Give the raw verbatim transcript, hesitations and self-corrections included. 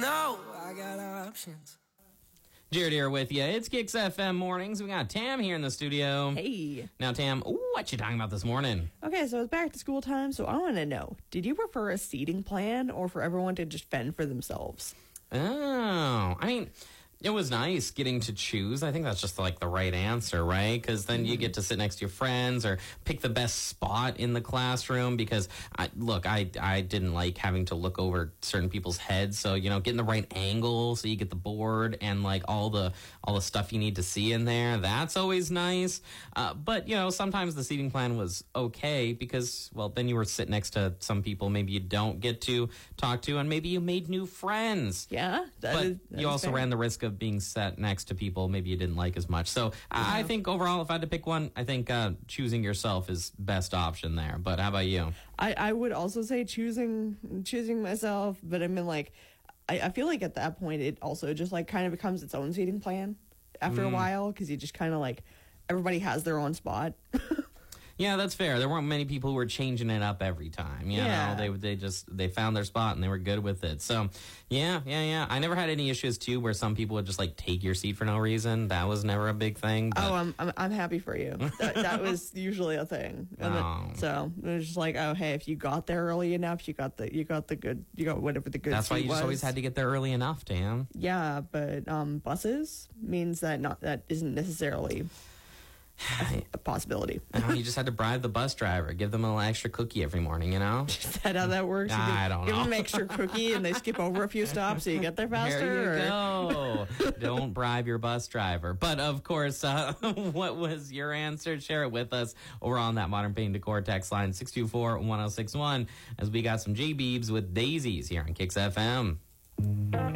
know I got options. Jared here with you. It's Kicks F M Mornings. We got Tam here in the studio. Hey. Now, Tam, what you talking about this morning? Okay, so it's back to school time, so I want to know, did you prefer a seating plan or for everyone to just fend for themselves? Oh, I mean, it was nice getting to choose. I think that's just like the right answer, right? Because then you get to sit next to your friends or pick the best spot in the classroom. Because, I, look, I, I didn't like having to look over certain people's heads. So, you know, getting the right angle so you get the board and like all the all the stuff you need to see in there. That's always nice. Uh, but, you know, sometimes the seating plan was okay because, well, then you were sitting next to some people maybe you don't get to talk to, and maybe you made new friends. Yeah. That But is, that you is also fair. ran the risk of being sat next to people maybe you didn't like as much. So I think overall, if I had to pick one, I think uh, choosing yourself is best option there. But how about you? I, I would also say choosing choosing myself, but I mean, like, I, I feel like at that point it also just like kind of becomes its own seating plan after Mm. a while, because you just kind of like everybody has their own spot. Yeah, that's fair. There weren't many people who were changing it up every time. You Yeah. know, they they just they found their spot and they were good with it. So, yeah, yeah, yeah. I never had any issues too where some people would just like take your seat for no reason. That was never a big thing. But Oh, I'm, I'm I'm happy for you. That, that was usually a thing. And then- Oh. so it was just like, oh, hey, if you got there early enough, you got the you got the good you got whatever the good. that's why seat you just was. always had to get there early enough, damn. Yeah, but um, buses means that not that isn't necessarily a, a possibility. You know, you just had to bribe the bus driver, give them a little extra cookie every morning, you know? Is that how that works? You I give, don't give know. them an extra cookie and they skip over a few stops so you get there faster? There you or- go. Don't bribe your bus driver. But of course, uh, what was your answer? Share it with us over on that Modern Paint Decor text line six two four, one oh six one as we got some J-Beebs with Daisies here on Kicks F M.